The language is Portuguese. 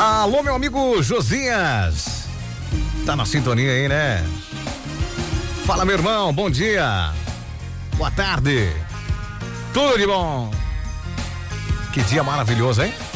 Alô, meu amigo Josias. Tá na sintonia aí, né? Fala, meu irmão, bom dia. Boa tarde. Tudo de bom. Que dia maravilhoso, hein?